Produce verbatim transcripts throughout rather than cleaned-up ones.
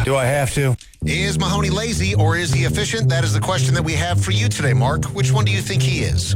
Do I have to? Is Mahoney lazy or is he efficient? That is the question that we have for you today, Mark. Which one do you think he is?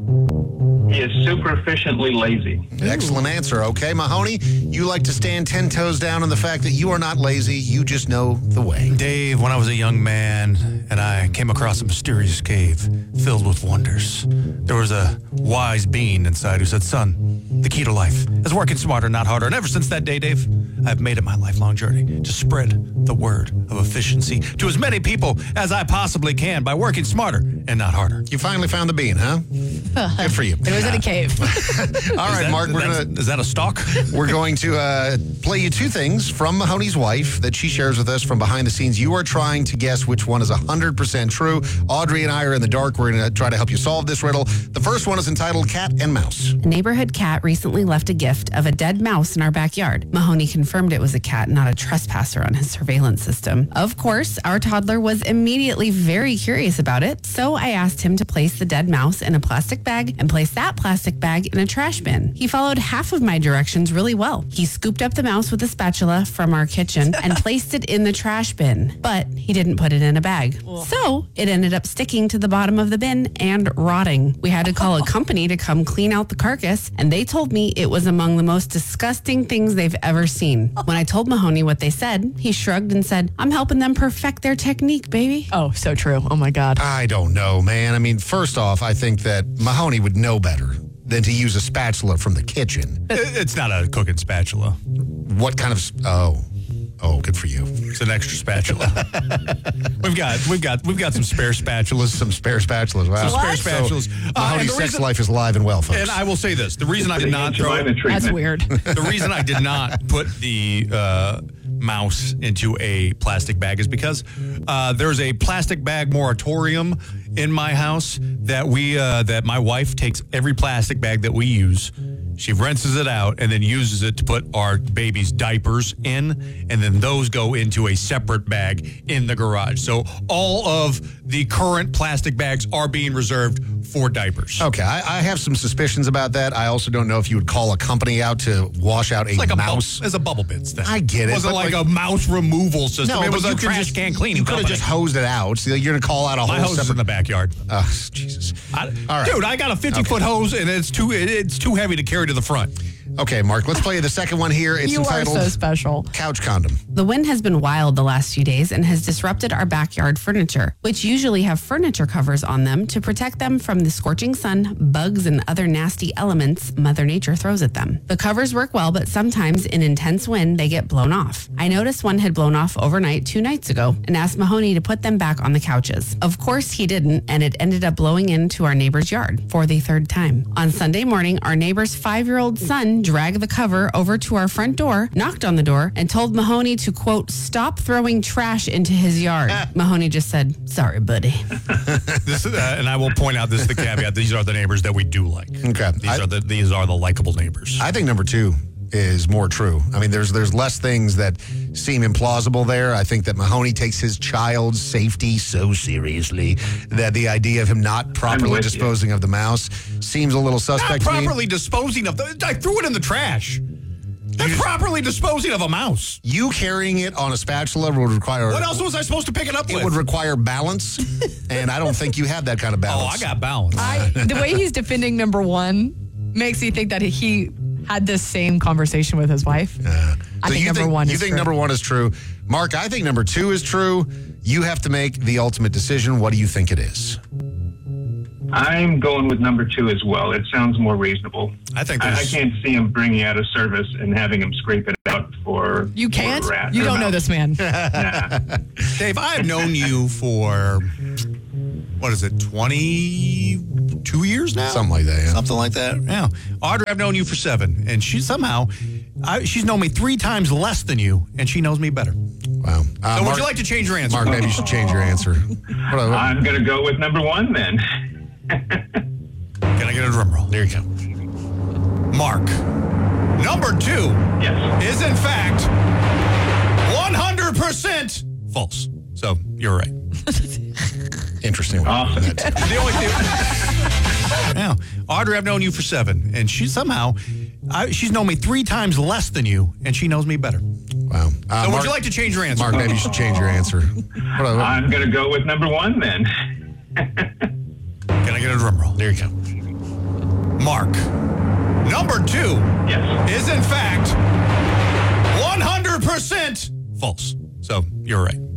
He is super efficiently lazy. Excellent answer. Okay, Mahoney, you like to stand ten toes down on the fact that you are not lazy. You just know the way. Dave, when I was a young man and I came across a mysterious cave filled with wonders, there was a wise being inside who said, son, the key to life is working smarter, not harder. And ever since that day, Dave, I've made it my lifelong journey to spread the word of efficiency to as many people as I possibly can by working smarter and not harder. You finally found the bean, huh? Good for you. It was in a cave. All right, that, Mark, we're gonna is that a stalk? we're going to uh, play you two things from Mahoney's wife that she shares with us from behind the scenes. You are trying to guess which one is one hundred percent true. Audrey and I are in the dark. We're going to try to help you solve this riddle. The first one is entitled Cat and Mouse. A neighborhood cat recently left a gift of a dead mouse in our backyard. Mahoney confirmed it was a cat, not a trespasser on his surveillance system. Of course, our toddler was immediately very curious about it, so I asked him to place the dead mouse in a plastic bag and place that plastic bag in a trash bin. He followed half of my directions really well. He scooped up the mouse with a spatula from our kitchen and placed it in the trash bin, but he didn't put it in a bag. So it ended up sticking to the bottom of the bin and rotting. We had to call a company to come clean out the carcass, and they told me it was among the most disgusting things they've ever seen. When I told Mahoney what they said, he shrugged and said, I'm helping them perfect their technique, baby. Oh, so true. Oh, my God. I don't know, man. I mean, first off, I think that Mahoney would know better than to use a spatula from the kitchen. It's not a cooking spatula. What kind of... Oh. Oh, good for you. It's an extra spatula. we've got we've got we've got some spare spatulas. Some spare spatulas. Wow. Some spare spatulas. So, Uh, Mahoney's and the sex reason- life is live and well, folks. And I will say this: the reason I did not throw Vitamin treatment. That's weird. the reason I did not put the uh, mouse into a plastic bag is because uh, there's a plastic bag moratorium in my house that we uh, that my wife takes every plastic bag that we use. She rinses it out and then uses it to put our baby's diapers in, and then those go into a separate bag in the garage. So all of the current plastic bags are being reserved for diapers. Okay, I, I have some suspicions about that. I also don't know if you would call a company out to wash out a It's like a mouse. bubble, it's a bubble bits thing. I get it, It wasn't but like, like- a mouse removal system. it but was a you could trash just- can cleaning You could have company. just hosed it out. So you're going to call out a My whole hose is in separate... the backyard. Oh, Jesus. I, All right. Dude, I got a fifty-foot hose, and it's too it, it's too heavy to carry to the front. Okay, Mark, let's play the second one here. It's You are entitled so special. Couch Condom. The wind has been wild the last few days and has disrupted our backyard furniture, which usually have furniture covers on them to protect them from the scorching sun, bugs, and other nasty elements Mother Nature throws at them. The covers work well, but sometimes in intense wind, they get blown off. I noticed one had blown off overnight two nights ago and asked Mahoney to put them back on the couches. Of course, he didn't, and it ended up blowing into our neighbor's yard for the third time. On Sunday morning, our neighbor's five-year-old son dragged the cover over to our front door, knocked on the door, and told Mahoney to, quote, stop throwing trash into his yard. Mahoney just said, sorry, buddy. This, uh, and I will point out, this is the caveat, these are the neighbors that we do like. Okay. These I- are the these are the likable neighbors. I think number two is more true. I mean, there's there's less things that seem implausible there. I think that Mahoney takes his child's safety so seriously that the idea of him not properly with you. disposing of the mouse seems a little Not suspect to me. properly disposing of the, I threw it in the trash. Not properly disposing of a mouse. You carrying it on a spatula would require... What else was I supposed to pick it up It with? would require balance, and I don't think you have that kind of oh, balance. I got balance. I, the way he's defending number one makes you think that he had this same conversation with his wife. Yeah. I So think you number think, one you is think true. number one is true. Mark, I think number two is true. You have to make the ultimate decision. What do you think it is? I'm going with number two as well. It sounds more reasonable. I think I, I there's- can't see him bringing out of service and having him scrape it out for You for can't? a rat You or don't know mouse. this man. Nah. Dave, I've known you for, what is it, twenty-two years now? Something like that, yeah. Something like that, yeah. Audrey, I've known you for seven, and she somehow, I, she's known me three times less than you, and she knows me better. Wow. Uh, So Mark, would you like to change your answer? Mark, maybe you should change your answer. What, what- I'm going to go with number one then. Can I get a drum roll? there you go. Mark, number two Yes. is in fact one hundred percent false. So you're right. Interesting. Awesome. The only thing. Yeah. Audrey, I've known you for seven, and she somehow, I, she's known me three times less than you, and she knows me better. Wow. Wow. Uh, So would Mark- you like to change your answer? Mark, maybe you should change your answer. What, what, I'm going to go with number one then. Can I get a drum roll? there you go. Mark, number two Yes. is in fact one hundred percent false. So you're right.